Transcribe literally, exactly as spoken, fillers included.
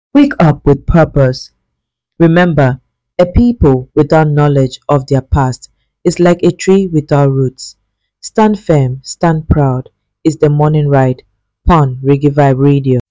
Wake up with purpose. Remember, a people without knowledge of their past is like a tree without roots. Stand firm, stand proud is the morning ride. Pon Reggae Vibe Radio.